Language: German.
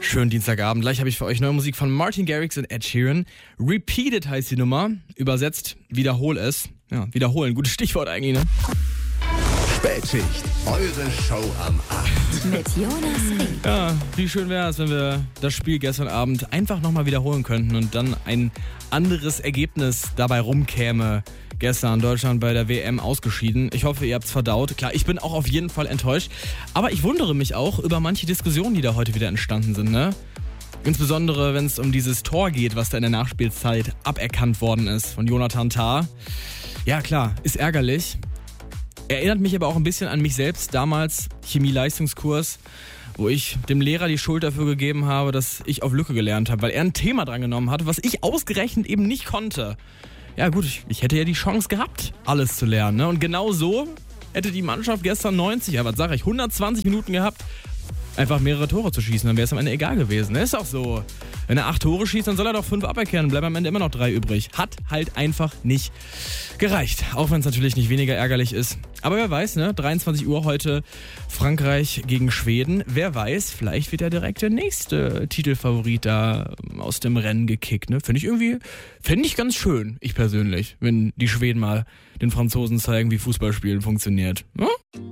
Schönen Dienstagabend. Gleich habe ich für euch neue Musik von Martin Garrix und Ed Sheeran. Repeated heißt die Nummer. Übersetzt, wiederhol es. Ja, wiederholen. Gutes Stichwort eigentlich, ne? Spätschicht. Eure Show am Abend. Mit Jonas Rieck. Ja, wie schön wäre es, wenn wir das Spiel gestern Abend einfach nochmal wiederholen könnten und dann ein anderes Ergebnis dabei rumkäme. Gestern Deutschland bei der WM ausgeschieden. Ich hoffe, ihr habt's verdaut. Klar, ich bin auch auf jeden Fall enttäuscht. Aber ich wundere mich auch über manche Diskussionen, die da heute wieder entstanden sind, ne? Insbesondere, wenn es um dieses Tor geht, was da in der Nachspielzeit aberkannt worden ist von Jonathan Tah. Ja klar, ist ärgerlich. Erinnert mich aber auch ein bisschen an mich selbst damals, Chemie-Leistungskurs, wo ich dem Lehrer die Schuld dafür gegeben habe, dass ich auf Lücke gelernt habe, weil er ein Thema dran genommen hat, was ich ausgerechnet eben nicht konnte. Ja gut, ich hätte ja die Chance gehabt, alles zu lernen, ne? Und genau so hätte die Mannschaft gestern 120 Minuten gehabt, einfach mehrere Tore zu schießen, dann wäre es am Ende egal gewesen. Ist doch so. Wenn er 8 Tore schießt, dann soll er doch 5 aberkennen, bleiben am Ende immer noch 3 übrig. Hat halt einfach nicht gereicht, auch wenn es natürlich nicht weniger ärgerlich ist. Aber wer weiß, ne? 23 Uhr heute Frankreich gegen Schweden. Wer weiß, vielleicht wird ja direkt der nächste Titelfavorit da aus dem Rennen gekickt, ne? Fände ich ganz schön, ich persönlich, wenn die Schweden mal den Franzosen zeigen, wie Fußballspielen funktioniert. Hm?